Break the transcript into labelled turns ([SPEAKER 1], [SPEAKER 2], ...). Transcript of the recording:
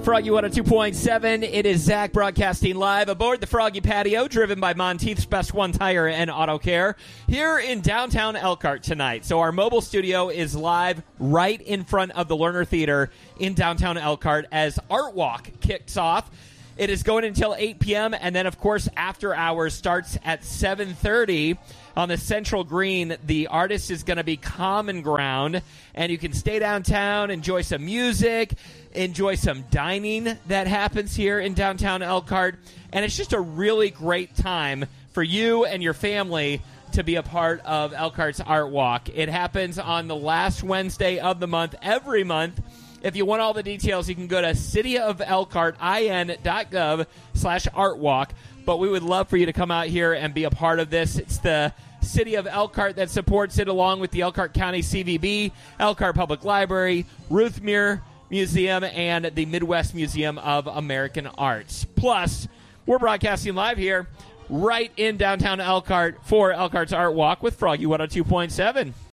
[SPEAKER 1] Froggy 102.7. It is Zach broadcasting live aboard the Froggy Patio, driven by Monteith's Best One Tire and Auto Care, here in downtown Elkhart tonight. So our mobile studio is live right in front of the Lerner Theater in downtown Elkhart as Art Walk kicks off. It is going until 8 p.m., and then, of course, after hours starts at 7:30 on the Central Green. The artist is going to be Common Ground, and you can stay downtown, enjoy some music, enjoy some dining that happens here in downtown Elkhart, and it's just a really great time for you and your family to be a part of Elkhart's Art Walk. It happens on the last Wednesday of the month, every month. If you want all the details, you can go to cityofelkhart.in.gov/artwalk. But we would love for you to come out here and be a part of this. It's the City of Elkhart that supports it, along with the Elkhart County CVB, Elkhart Public Library, Ruth Muir Museum, and the Midwest Museum of American Arts. Plus, we're broadcasting live here right in downtown Elkhart for Elkhart's Art Walk with Froggy 102.7.